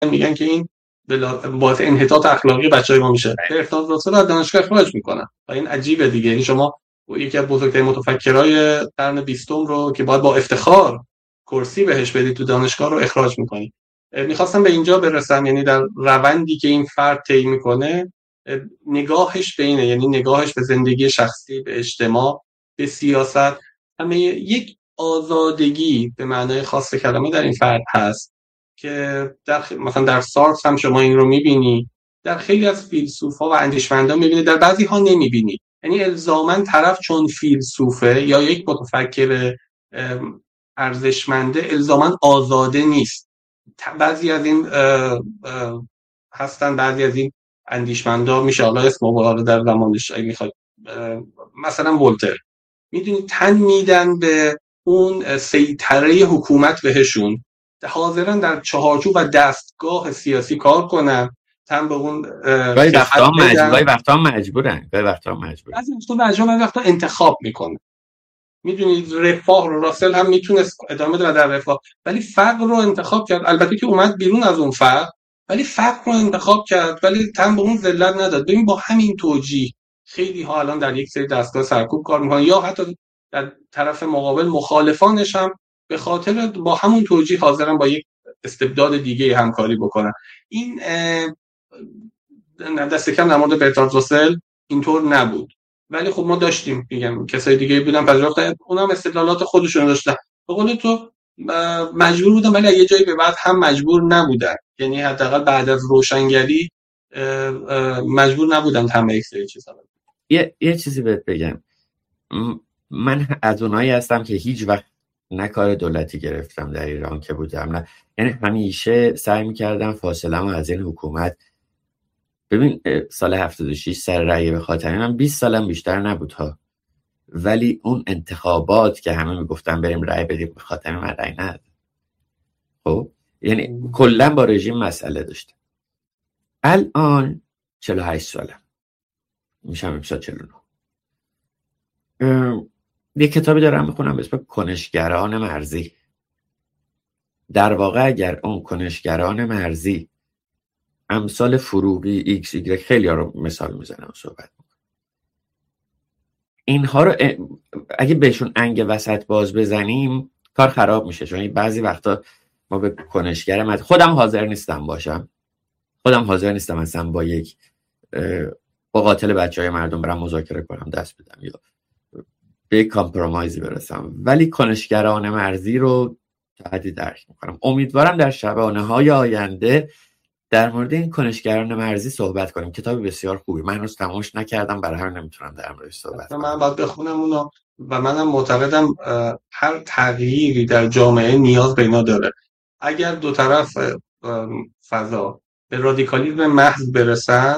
میگن که این باعث انحطاط اخلاقی بچهای ما میشه، برتراند راسل از دانشگاه اخراج میکنن و این عجیبه دیگه. یعنی شما یکی از بزرگترین متفکرای قرن 20 رو که باید با افتخار کرسی بهش بدید تو دانشگاه رو اخراج میکنی. میخواستم به اینجا برسم، یعنی در روندی که این فرد طی میکنه نگاهش به اینه، یعنی نگاهش به زندگی شخصی، به اجتماع، به سیاست، همه یک آزادگی به معنای خاص کلمه در این فرد هست که مثلا در سارتر هم شما این رو میبینی، در خیلی از فیلسوفا و اندیشمندان میبینی، در بعضی ها نمیبینی. یعنی الزاماً طرف چون فیلسوفه یا یک متفکر ارزشمنده الزاماً آزاده نیست. بعضی از این هستن، بعضی از این اندیشمندا میشه حالا اسم مبارزه در زمانش میخواد، مثلا ولتر، میدونی تن میدن به اون سیطره حکومت بهشون، حاضرن در چهارچوب و دستگاه سیاسی کار کنن، تن به اون گاهی وقتا مجبورن بعضی وقتا انتخاب میکنن. میدونید رفاه رو راسل هم میتونست ادامه بده در رفاه، ولی فقر رو انتخاب کرد، البته که اومد بیرون از اون فقر، ولی فقر رو انتخاب کرد، ولی تن به اون ذلت نداد. ببین با همین توجیه خیلی ها الان در یک سری دستگاه سرکوب کار میکنن، یا حتی در طرف مقابل مخالفانش هم به خاطر با همون توجیه حاضرن با یک استبداد دیگه همکاری بکنن. این دست کم در مورد برتراند راسل اینطور نبود، ولی خب ما داشتیم، میگم کسای دیگه بودن پذیرفتن، اونم استدلالات خودشون داشتن. به قول تو مجبور بودن، ولی یه جایی به بعد هم مجبور نبودن، یعنی حداقل بعد از روشنگری مجبور نبودن همه یک سری چیزا. یه چیزی بهت بگم، من از اونایی هستم که هیچ وقت نه کار دولتی گرفتم در ایران که بودم، نه، یعنی همیشه سعی می‌کردم فاصله‌مو از این حکومت. ببین سال 76 سر رأی به خاتمی من 20 سالم بیشتر نبود ها، ولی اون انتخابات که همه میگفتن بریم رأی بدیم به خاتمی، من رأی ندادم. خب یعنی کلا با رژیم مسئله داشتم. الان 48 سالم میشم امسال 49. یه کتابی دارم میخونم به اسم کنشگران مرزی. در واقع اگر اون کنشگران مرزی امثال فروغی، ایکس ایگرگ، خیلی ها رو مثال میزنم و صحبت میکنم، اینها رو اگه بهشون انگ وسط باز بزنیم کار خراب میشه. چون بعضی وقتا ما به کنشگر خودم حاضر نیستم باشم، خودم حاضر نیستم اصلا با قاتل بچهای مردم برم مذاکره کنم، دست بدم یا به کامپرومایزی برسم، ولی کنشگران مرزی رو تا حدی درک میکنم. امیدوارم در شبانه‌های آینده در مورد این کنشگران مرزی صحبت کنیم. کتاب بسیار خوبی، من هنوز تمامش نکردم، برای همین نمیتونم در موردش صحبت کنم. من باید بخونم اونو و منم معتقدم هر تغییری در جامعه نیاز به اینا داره. اگر دو طرف فضا به رادیکالیسم محض برسن،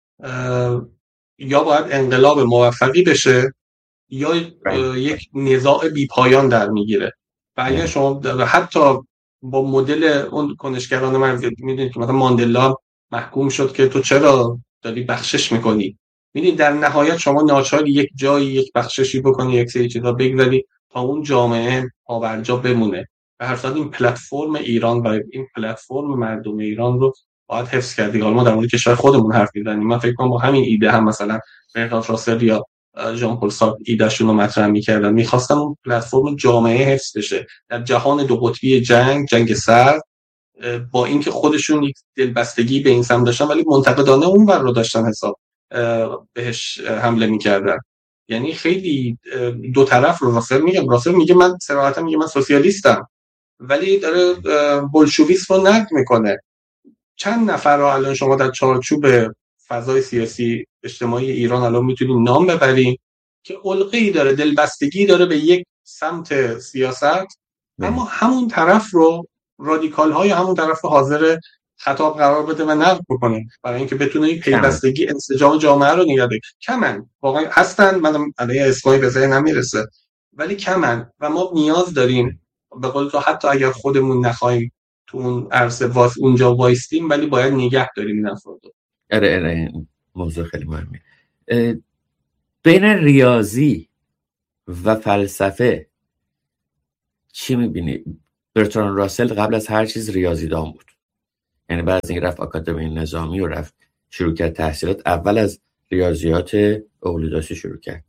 یا باید انقلاب موفقی بشه یا یک نزاع بی پایان در میگیره. و اگر شما حتی با مدل اون کنشگران مرزی، میدونید که مثلا ماندلا محکوم شد که تو چرا داری بخشش میکنی، میدونید در نهایت شما ناچاری یک جایی یک بخششی بکنی، یک سری چیزا بگذاری تا اون جامعه پابرجا بمونه. به هر صورت این پلتفرم ایران و این پلتفرم مردم ایران رو باید حفظ کردی. حالا ما در مورد کشور خودمون حرف میزنیم، من فکر کنم با همین ایده هم مثلا برتراند راسل یا ژان پل سارتر ایدهشون رو مطرح می‌کردن، می‌خواستن اون پلتفرم جامعه حفظ بشه در جهان دو قطبی جنگ سرد، با اینکه خودشون یک دلبستگی به این سمت داشتن، ولی منتقدانه اون ور رو داشتن حساب بهش حمله می‌کردن. یعنی خیلی دو طرف رو راسل میگه من صراحتا میگه من سوسیالیستم، ولی داره بولشویسم رو نقد میکنه. چند نفر رو الان شما در چارچوب فضای سیاسی اجتماعی ایران الان میتونیم نام ببریم که علقه‌ای داره، دلبستگی داره به یک سمت سیاست، اما همون طرف رو رادیکال های همون رو حاضر خطاب قرار بده و نقد بکنه برای اینکه بتونه این پیوستگی انسجام جامعه رو نگه داره. کمن واقعا هستن، منم علیه اسمایی به ذهن نمیرسه، ولی کمن و ما نیاز داریم به قول تو حتی اگر خودمون نخوایم تو اون عرصه اونجا وایستیم، ولی باید نگه داریم این افراد. اره موضوع خیلی مهمه. بین ریاضی و فلسفه چی میبینی؟ برتراند راسل قبل از هر چیز ریاضیدان بود. یعنی بعد از این رفت آکادمی نظامی و رفت شروع کرد تحصیلات، اول از ریاضیات اقلیدوسی شروع کرد.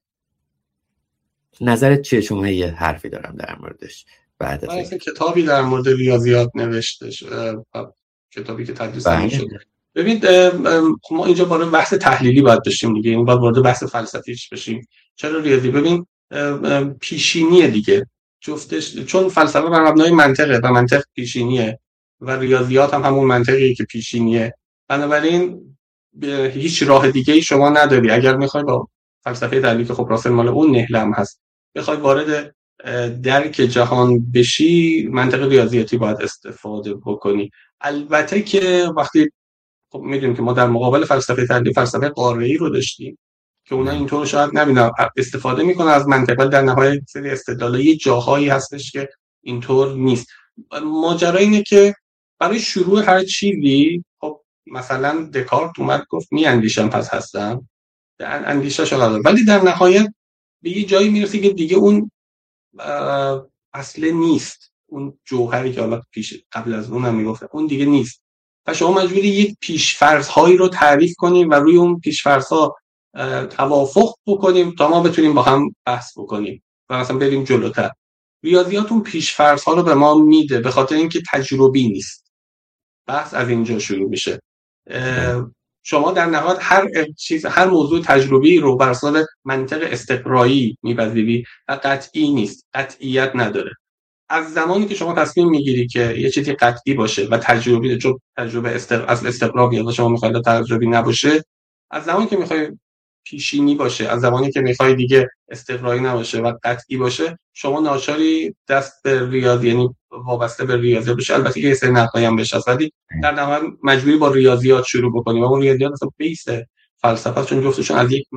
نظرت چیه؟ چون من یه حرفی دارم در موردش. بعد از این کتابی در مورد ریاضیات نوشتش، کتابی که تدریس شده. ببین ما اینجا وارد بحث تحلیلی باید بشیم دیگه، این باید وارد بحث فلسفیش بشیم. چرا ریاضی؟ ببین پیشینیه دیگه جفتش، چون فلسفه بر مبنای منطقه و منطق پیشینیه و ریاضیات هم همون منطقیه که پیشینیه. بنابراین هیچ راه دیگه ای شما نداری اگر میخوای با فلسفه تحلیلی که خب راسل مال اون نهلم هست بخوای وارد درک جهان بشی، منطق ریاضیاتی باید استفاده بکنی. البته که وقتی خب میدونیم که ما در مقابل فلسفه تحلیلی فلسفه قاره‌ای رو داشتیم که اونا اینطور شاید نبینن استفاده میکنن از منطق، در نهایت سری استدلالای جاهایی هستش که اینطور نیست. ماجرا اینه که برای شروع هر چیزی خب مثلا دکارت اومد گفت میاندیشم پس هستم، اندیشه شده، ولی در نهایت به یه جایی میرسی که دیگه اون اصل نیست، اون جوهری که حالا قبل از اون هم میگفت اون دیگه نیست و شما مجبوری یک پیش‌فرض هایی رو تعریف کنیم و روی اون پیش‌فرض ها توافق بکنیم تا ما بتونیم با هم بحث بکنیم و مثلا بریم جلوتر. ریاضیات اون پیش‌فرض ها رو به ما میده به خاطر اینکه تجربی نیست. بحث از اینجا شروع میشه. شما در نهایت هر موضوع تجربی رو بر اساس منطق استقرایی میپذیری و قطعی نیست، قطعیت نداره. از زمانی که شما تصمیم میگیری که یه چیزی قطعی باشه و تجربی، چون تجربه از استقرار بیاد و شما میخواید تجربی نباشه، از زمانی که میخوای پیشینی باشه، از زمانی که میخوای دیگه استقرایی نباشه و قطعی باشه، شما ناچاری دست به ریاضی، یعنی وابسته به ریاضی بشه. البته یه سری نقدایی هم بشه، ولی در نهایت مجبوری با ریاضیات شروع بکنی و اون ریاضیات اصلا بیس فلسفه، چون جفتشون از یک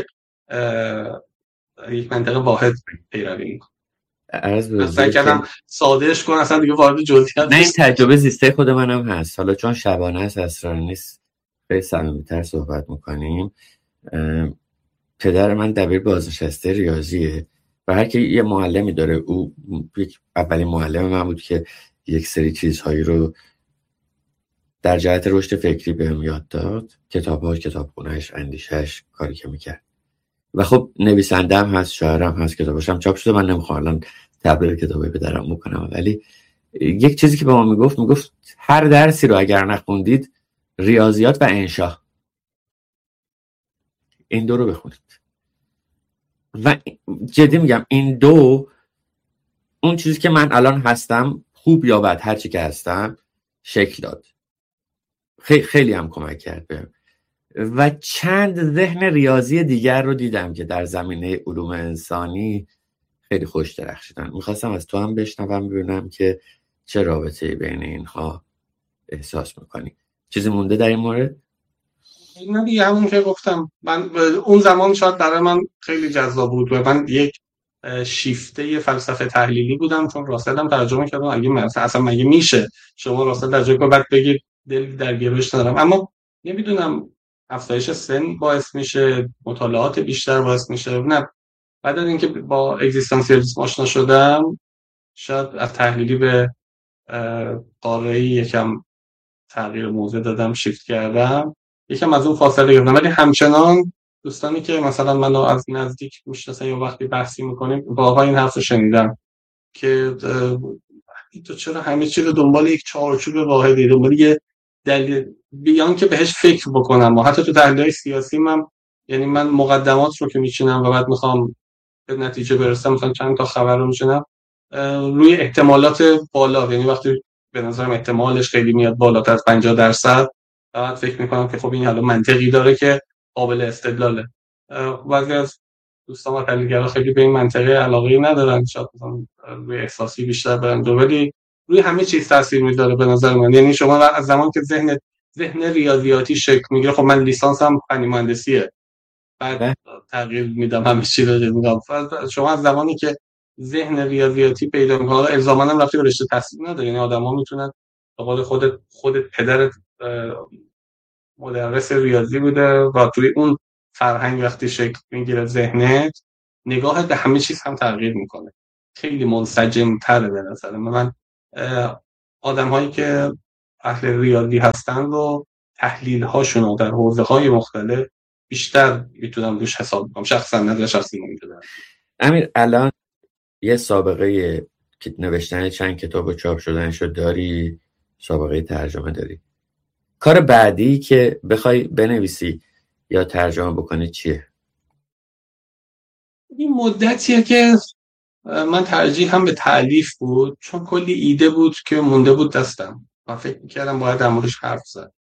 منطق واحد پیروی میکنه. سعی کردم سادهش کنم، اصلا دیگه وارد جزئیات نه. این تجربه زیسته خود منم هست. حالا چون شبانه است اسرار نیست، خیلی صمیمی‌تر صحبت میکنیم. پدر من دبیر بازنشسته ریاضیه و هر کی یه معلمی داره، او اولین معلم من بود که یک سری چیزهایی رو در جهت رشد فکری بهم یاد داد، کتابخونه‌اش، اندیشه‌اش، کاری که میکرد. و خب نویسنده هم هست، شاعر هم هست، کتابش هم چاپ شده. من نمیخوام الان تبلیغ کتابی پدرم بکنم، ولی یک چیزی که به ما میگفت هر درسی رو اگر نخوندید، ریاضیات و انشا، این دو رو بخونید. و جدی میگم این دو اون چیزی که من الان هستم، خوب یا بد، هر چی که هستم، شکل داد. خیلی هم کمک کرد بهم. و چند ذهن ریاضی دیگر رو دیدم که در زمینه علوم انسانی خیلی خوش درخشیدن. میخواستم از تو هم بشنوم ببینم که چه رابطه‌ای بین اینها احساس میکنی. چیزی مونده در این مورد؟ نه دیگه، همون که گفتم، من اون زمان شاید برای من خیلی جذاب بود و من یک شیفته فلسفه تحلیلی بودم، چون راسل هم ترجمه کردم. اصلا مگه میشه شما راسل ترجمه کنید بعد بگید دل در گروش دارم؟ اما نمیدونم افزایش سن باعث میشه، مطالعات بیشتر باعث میشه، نه بعد از اینکه با اگزیستانسیالیسم آشنا شدم شاید از تحلیلی به قاره‌ای یکم تغییر موضع دادم، شیفت کردم، یکم از اون فاصله گرفتم. ولی همچنان دوستانی که مثلا منو از نزدیک میشناسن یا وقتی بحثی میکنیم باها این حرف رو شنیدم که تو چرا همه چیز رو دنبال یک چارچوب واحدی، دنبال یه دلیل بیان که بهش فکر بکنم. و حتی تو تحلیل‌های سیاسی یعنی من مقدمات رو که میچینم و بعد میخوام به نتیجه برسم، مثلا چند تا خبر رو میچینم روی احتمالات بالا، یعنی وقتی به نظرم احتمالش خیلی میاد بالاتر از 50%، بعد فکر میکنم که خب این حالا منطقی داره که قابل استدلاله. بعضی از دوستان و تحلیلگرا خیلی به این منطقه علاقه ندارن، شاید مثلا روی احساسی بیشتر برن، ولی روی همه چیز تاثیر میذاره به نظر من. یعنی شما از زمان که ذهن ریاضیاتی شکل میگیره، خب من لیسانسم فنی مهندسیه، بعد تغییر میدم همه چی رو میگم. شما از زمانی که ذهن ریاضیاتی پیدا میکنه، الزاما هم رفتی به رشته تحصیل نداره، یعنی آدما میتونن به قول خودت پدرت مدرس ریاضی بوده و توی اون فرهنگ وقتی شکل میگیره ذهنت، نگاهت به همه چیز هم تغییر میکنه، خیلی منسجم تره به نظر من. آدم هایی که اهل ریاضی هستن رو تحلیل هاشون رو در حوزه های مختلف بیشتر میتونم روش حساب کنم. شخصا نظر شخصی نمیدونم. امیر الان یه سابقه نوشتن چند کتاب و چاپ شدنشو داری، سابقه ترجمه داری، کار بعدی که بخوای بنویسی یا ترجمه بکنی چیه؟ این مدتیه که من ترجیح هم به تألیف بود، چون کلی ایده بود که مونده بود دستم و فکر میکردم باید در موردش حرف زد.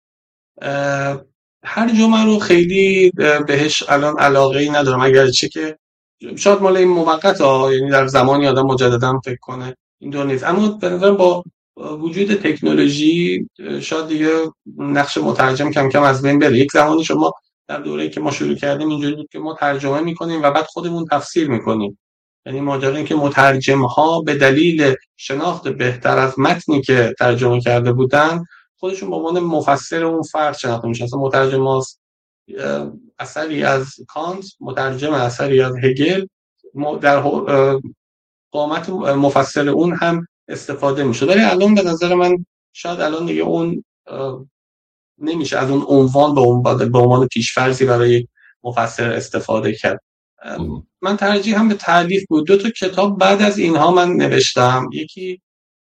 هر جمعه رو خیلی بهش الان علاقه‌ای ندارم، اگرچه که شاید مال این موقت یعنی در زمانی آدم مجددا فکر کنه اینطور نیست، اما به نظرم با وجود تکنولوژی شاید دیگه نقش مترجم کم کم از بین بره. یک زمانی شما در دوره‌ای که ما شروع کردیم اینجوری بود که ما ترجمه می‌کنیم و بعد خودمون تفسیر می‌کنیم، یعنی ماجرا این که مترجم‌ها به دلیل شناخت بهتر از متنی که ترجمه کرده بودن خودشون به عنوان مفسر اون فرد شناخته میشن. مثلا مترجم اثری از کانت، مترجم اثری از هگل در قامت مفسر اون هم استفاده میشه. ولی الان به نظر من شاید الان دیگه اون نمیشه از اون عنوان به عنوان پیش‌فرضی برای مفسر استفاده کرد. من ترجیح هم به تألیف بود. 2 کتاب بعد از اینها من نوشتم. یکی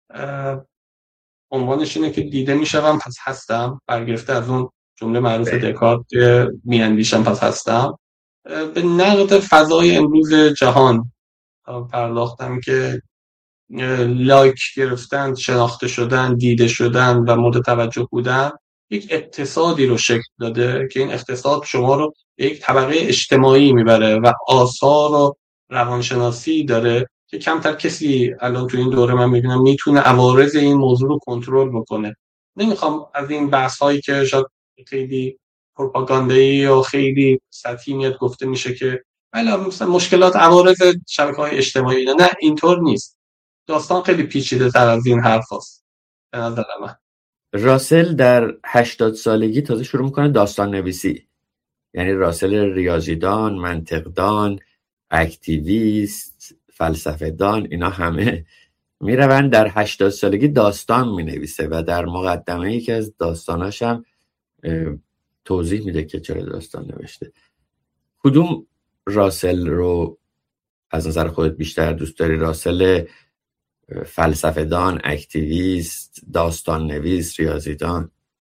عنوانش اینه که دیده میشم پس هستم، برگرفته از اون جمله معروف دکارت میاندیشم پس هستم. به نقد فضای امروز جهان پرداختم که لایک گرفتن، شناخته شدن، دیده شدن و مورد توجه بودن یک اقتصادی رو شکل داده که این اقتصاد شما رو به یک طبقه اجتماعی میبره و آثار و روانشناسی داره که کمتر کسی الان تو این دوره من میبینم میتونه عوارض این موضوع رو کنترل بکنه. نمیخوام از این بحث هایی که شاید خیلی پروپاگاندایی یا خیلی سطحی میاد گفته میشه که بله مثلا مشکلات عوارض شبکه‌های اجتماعی، نه اینطور نیست. داستان خیلی پیچیده تر از این حرف هست به نظر من. راسل در 80 سالگی تازه شروع میکنه داستان نویسی، یعنی راسل ریاضیدان، منطقدان، اکتیویست، فلسفه دان، اینا همه میروند در 80 سالگی داستان مینویسه و در مقدمه یکی از داستاناش هم توضیح میده که چرا داستان نوشته. کدوم راسل رو از نظر خودت بیشتر دوست داری؟ راسل فلسفه دان، اکتیویست، داستان نویس، ریاضیدان؟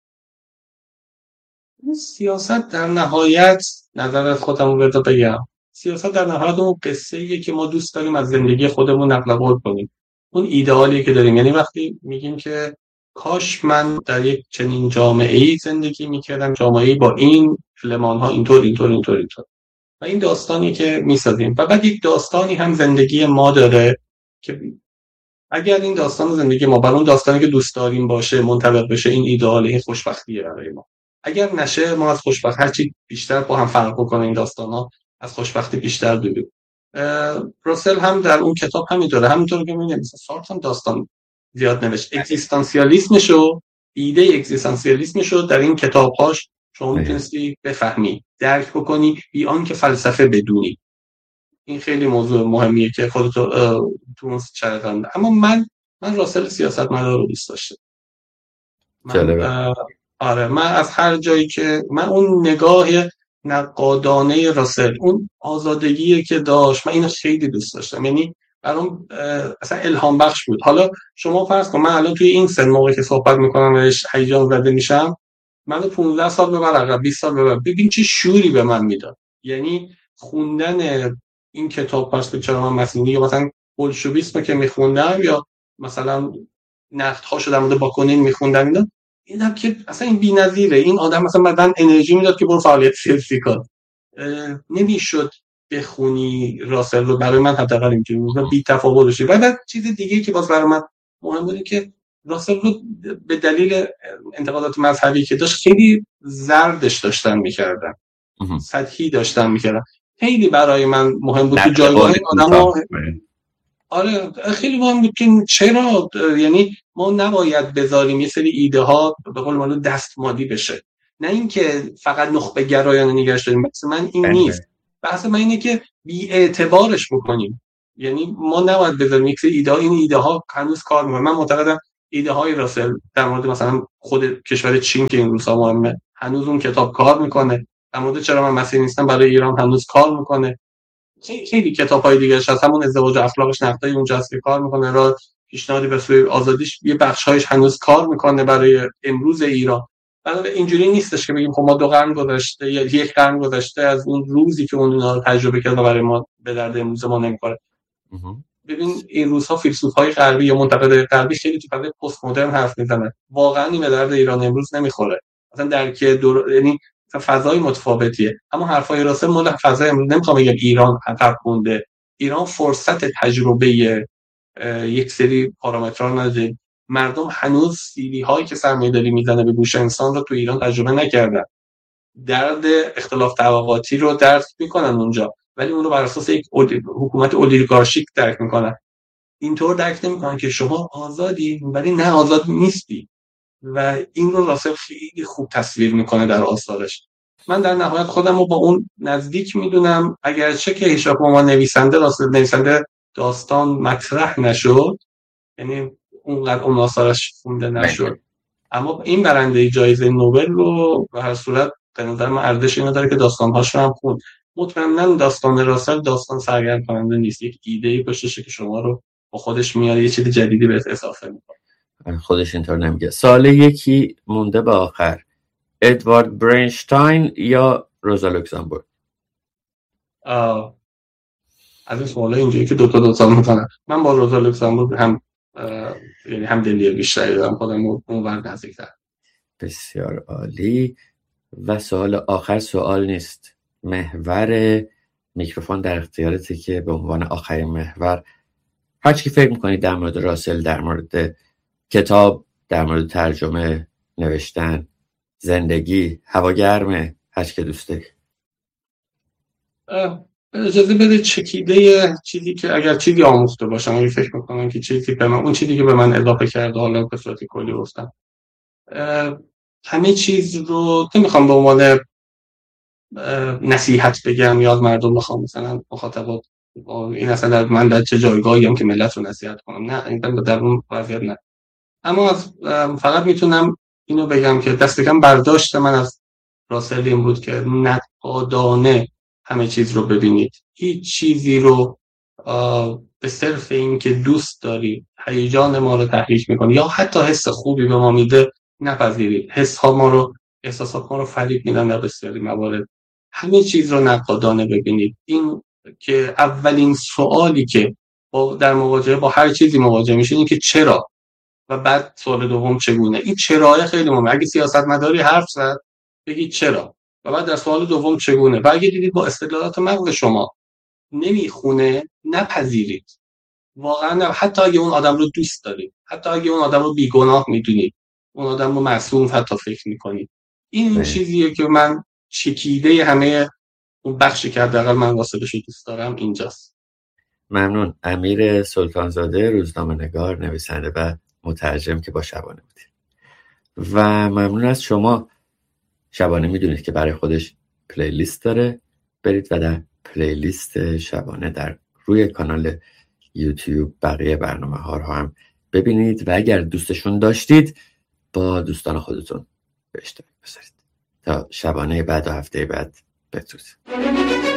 سیاست در نهایت، نظر خودم رو بگم، سیاست در نهایت اون قصه‌ایه که ما دوست داریم از زندگی خودمون نقل قول کنیم، اون ایدئالی که داریم. یعنی وقتی میگیم که کاش من در یک چنین جامعه‌ای زندگی میکردم، جامعه‌ای با این المان‌ها اینطور و این داستانی که میسازیم. و بعد یک داستانی هم زندگی ما داره که اگر این داستان زندگی ما بر اون داستانی که دوست داریم باشه، منطبق بشه، این ایدئال، این خوشبختیه برای ما. اگر نشه، ما از خوشبختی هرچی بیشتر با هم فرق کنه این داستانا از خوشبختی بیشتر دوریم. راسل هم در اون کتاب همینطور که می‌نویسه. سارتر هم داستان زیاد نوشت. اگزیستانسیالیسمشو، ایده اگزیستانسیالیسمشو در این کتاب‌هاش شما می‌تونستی بفهمی، درک بکنی بی آنکه فلسفه بدونی. این خیلی موضوع مهمیه که خودت تو اون چرخند. اما من راسل سیاستمدار رو دوست داشتم. من از هر جایی که من اون نگاه نقادانه راسل، اون آزادگی که داشت، من اینو خیلی دوست داشتم. یعنی برام اصلا الهام بخش بود. حالا شما فرض کن من الان توی این سن موقعی که صحبت میکنم بهش هیجان زده میشم، من 15 سال ببر عقب، 20 سال ببر، ببین چه شوری به من میداد. یعنی خوندن این کتاب پرسپکتیو مسیحی یا مثلا بولشویسم که میخوندم یا مثلا نقدهاشو در مورد باکونین میخوندم، اینم که اصلا این بی‌نظیره. این آدم مثلا بدن انرژی میداد که برو فعالیت سیاسی کن. نمیشد بخونی راسل رو، برای من حداقل اینجوری بود، بی تفاوت بشه. بعد چیز دیگه که باز برای من مهم بود که راسل رو به دلیل انتقادات مذهبی که داشت خیلی زردش داشتن میکردن، سطحی داشتن میکردن. خیلی برای من مهم بود که جایگاه آدمو آره خیلی مهم بود که چرا، یعنی ما نباید بذاریم یه سری ایده ها به قول معروف دستمالی بشه، نه اینکه فقط نخبه گرایانه نگاش داریم. بحث من این نیست. بحث من اینه که بی اعتبارش بکنیم. یعنی ما نباید بذاریم یک سری ایده ها، این ایده ها هنوز کار میکنه. من معتقدم ایده های راسل در مورد مثلا خود کشور چین که این روزها مهمه، هنوز اون کتاب کار میکنه. در مورد چرا من مسیحی نیستم برای ایران هنوز کار میکنه. خیلی کتاب‌های دیگه‌اش هست، همون ازدواج و اخلاقش نقدای اونجا هست که کار میکنه. را پیشنهادی به سوی آزادیش یه بخش‌هایش هنوز کار میکنه برای امروز ایران. بنابراین اینجوری نیستش که بگیم خب ما 2 قرن گذشته یا 1 قرن گذشته از اون روزی که اون رو تجربه کرد و برای ما به درد امروز ما نمیخوره. ببین این روزها فیلسوفای غربی یا منتقدای غربی خیلی تو فضای پست مدرن حرف میزنن، واقعا این به درد ایران امروز نمیخوره. مثلا درک یعنی فضای متفاوتیه. اما حرفای راسل مال فضای امروز. نمیخوام بگم ایران عقب مونده، ایران فرصت تجربه یک سری پارامترها نداره. مردم هنوز سیلی هایی که سرمایه‌داری میزنه به گوش انسان رو تو ایران تجربه نکردن. درد اختلاف طبقاتی رو درک میکنن اونجا، ولی اون رو بر اساس یک حکومت اولیگارشیک درک میکنن. اینطور درک نمیکنن که شما آزادی ولی نه آزاد نیستی. و این رو راسل خیلی خوب تصویر میکنه در آثارش. من در نهایت خودم رو با اون نزدیک میدونم، اگرچه که هیچ وقت ما نویسنده داستان مطرح نشد، یعنی اونقدر اون آثارش خونده نشد، اما این برنده جایزه نوبل رو به هر صورت به نظر من ارزش اینو داره که داستان‌هاش رو هم خوند. مطمئنا داستان راسل داستان سرگرم کننده نیست، یک ایده‌ای پشتشه که شما رو با خودش میاره، یه چیز جدیدی بهت اضافه میکنه. خودش اینطور نمیگه. سال یکی مونده به آخر، ادوارد برینشتاین یا روزا لوکزامبورگ؟ از این سوالای اینجوری که دوتا میکنن، من با روزا لوکزامبورگ یعنی هم دلیل بیشتری دارم، خودم اونور نزدیک‌تر. بسیار عالی. و سوال آخر سوال نیست، محور میکروفون در اختیارته که به عنوان آخرین محور هر چی فکر میکنید در مورد راسل، در مورد کتاب، در مورد ترجمه، نوشتن، زندگی، هوا گرمه، هر چی که دوست داری. اجازه بده چکیده چیزی که اگر چیزی آموخته باشم، اگه فکر میکنم که چیزی به من، اون چیزی که به من اضافه کرده، حالا به صورت کلی گفتم، همه چیز رو نمیخوام به عنوان نصیحت بگم یا از مردم بخوام مثلا مخاطبات این اصلا من در چه جایگاهی هم که ملت رو نصیحت کنم، نه این در اون وضعیت نه. اما فقط میتونم اینو بگم که دست کم برداشت من از راسل این بود که نقادانه همه چیز رو ببینید. هیچ چیزی رو به صرف این که دوست داری، هیجان ما رو تحریک میکنه یا حتی حس خوبی به ما میده نپذیرید. احساسات ما رو فریب میدن در بسیاری موارد. همه چیز رو نقادانه ببینید. این که اولین سوالی که در مواجهه با هر چیزی مواجه میشید این که چرا، و بعد سوال دوم چگونه. این چرا خیلی مهمه. اگه سیاستمداری حرف زد بگید چرا، و بعد در سوال دوم چگونه. و اگه دیدید با استدلالات مغز شما نمیخونه، نپذیرید. واقعا نه. حتی اگه اون آدم رو دوست دارید، حتی اگه اون آدم رو بیگناه میدونید، اون آدم رو معصوم حتی فکر میکنید. این چیزیه که من چکیده همه اون بخشی که حداقل من واسطش دوست دارم اینجاست. ممنون. امیر سلطانزاده، روزنامه‌نگار، نویسنده و مترجم که با شبانه بودید. و ممنون از شما. شبانه میدونید که برای خودش پلیلیست داره، برید و در پلیلیست شبانه در روی کانال یوتیوب بقیه برنامه‌ها رو هم ببینید و اگر دوستشون داشتید با خودتون به اشتراک بذارید. تا شبانه بعد و هفته بعد بدرود.